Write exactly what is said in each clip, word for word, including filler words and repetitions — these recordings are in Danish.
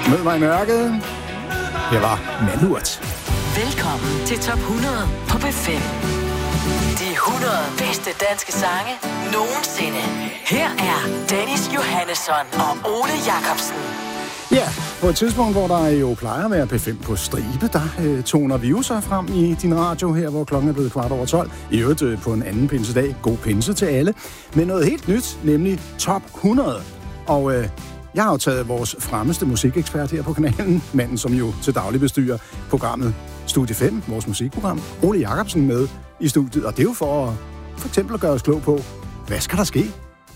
Mød mig i mørket. Jeg var Malurt. Velkommen til Top hundrede på B fem. De hundrede bedste danske sange nogensinde. Her er Dennis Johannesson og Ole Jacobsen. Ja, på et tidspunkt, hvor der jo plejer at være P fem på stribe, der øh, toner vi jo så frem i din radio her, hvor klokken er blevet kvart over tolv. I øvrigt øh, på en anden pinsedag. God pinse til alle. Men noget helt nyt, nemlig Top hundrede. Og øh, jeg har jo taget vores fremmeste musikekspert her på kanalen, manden som jo til daglig bestyrer programmet Studie fem, vores musikprogram, Ole Jacobsen, med i studiet. Og det er jo for, for eksempel at gøre os klog på, hvad skal der ske?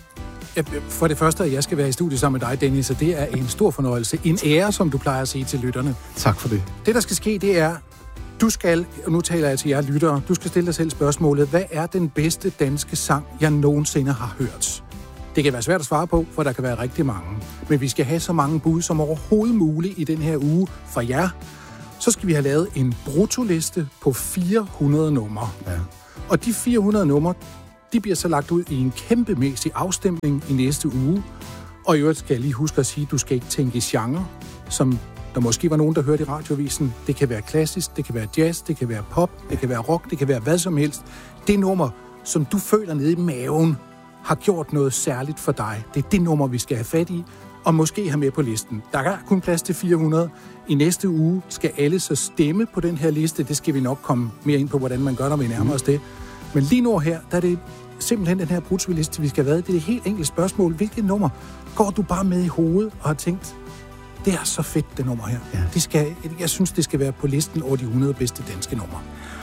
For det første, at jeg skal være i studiet sammen med dig, Dennis, og det er en stor fornøjelse. En ære, som du plejer at sige til lytterne. Tak for det. Det, der skal ske, det er, du skal, og nu taler jeg til jer lyttere, du skal stille dig selv spørgsmålet, hvad er den bedste danske sang, jeg nogensinde har hørt? Det kan være svært at svare på, for der kan være rigtig mange. Men vi skal have så mange bud som overhovedet muligt i den her uge for jer. Så skal vi have lavet en bruttoliste på fire hundrede numre. Ja. Og de fire hundrede numre, de bliver så lagt ud i en kæmpemæssig afstemning i næste uge. Og i øvrigt skal jeg lige huske at sige, at du skal ikke tænke i genre, som der måske var nogen, der hørte i radiovisen. Det kan være klassisk, det kan være jazz, det kan være pop, det kan være rock, det kan være hvad som helst. Det nummer, som du føler nede i maven, har gjort noget særligt for dig. Det er det nummer, vi skal have fat i, og måske have med på listen. Der er kun plads til fire hundrede. I næste uge skal alle så stemme på den her liste. Det skal vi nok komme mere ind på, hvordan man gør, når vi nærmer os det. Men lige nu her, der er det simpelthen den her bruttoliste, vi skal have. Det er et helt enkelt spørgsmål. Hvilket nummer går du bare med i hovedet og har tænkt, det er så fedt, det nummer her. Ja. Det skal, jeg synes, det skal være på listen over de hundrede bedste danske numre.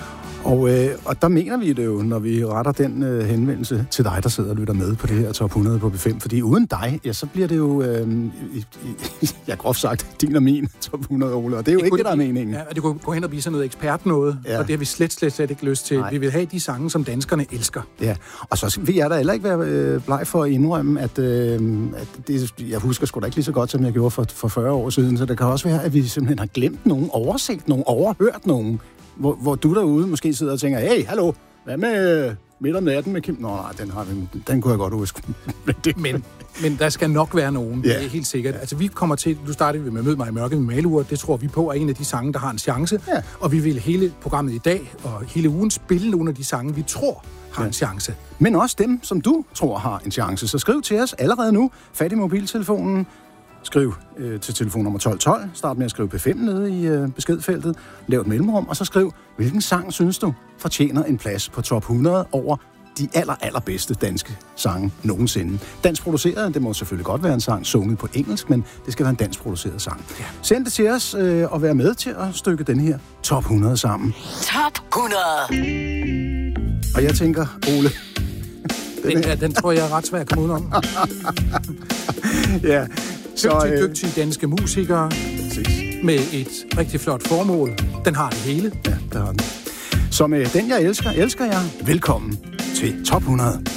Og, øh, og der mener vi det jo, når vi retter den øh, henvendelse til dig, der sidder og lytter med på det her Top hundrede på B fem. Fordi uden dig, ja, så bliver det jo, øh, i, i, ja, groft sagt, din og min Top hundrede, Ole. Og det er jo det ikke det, der er meningen. Ja, og det kunne gå hen og blive sådan noget ekspert noget, ja. Og det har vi slet, slet, slet ikke lyst til. Nej. Vi vil have de sange, som danskerne elsker. Ja, og så vil jeg da heller ikke være øh, bleg for at indrømme, at, øh, at det, jeg husker sgu da ikke lige så godt, som jeg gjorde for, for fyrre år siden. Så det kan også være, at vi simpelthen har glemt nogen, overset nogen, overhørt nogen. Hvor, hvor du derude måske sidder og tænker, hey, hallo, hvad med midt om natten med Kim? Nå, nej, den, har vi, den kunne jeg godt huske. men, men der skal nok være nogen, ja. Det er helt sikkert. Altså, vi kommer til, du startede med Mød mig i mørket med Malurt, det tror vi på er en af de sange, der har en chance. Ja. Og vi vil hele programmet i dag og hele ugen spille nogle af de sange, vi tror har ja. en chance. Men også dem, som du tror har en chance. Så skriv til os allerede nu, fat i mobiltelefonen. Skriv øh, til telefonnummer tolv tolv. Start med at skrive P fem nede i øh, beskedfeltet. Lav et mellemrum, og så skriv, hvilken sang synes du fortjener en plads på top hundrede over de aller, allerbedste danske sange nogensinde. Dansk produceret, det må selvfølgelig godt være en sang sunget på engelsk, men det skal være en dansk produceret sang. Ja. Send det til os øh, og vær med til at stykke den her top hundrede sammen. Top hundrede. Og jeg tænker, Ole... den, ja, den tror jeg er ret svær at komme udenom. Ja. Så, dygtige, dygtige danske musikere præcis. Med et rigtig flot formål. Den har det hele. Ja, det har den. Så med Den jeg elsker, elsker jeg. Velkommen til Top hundrede.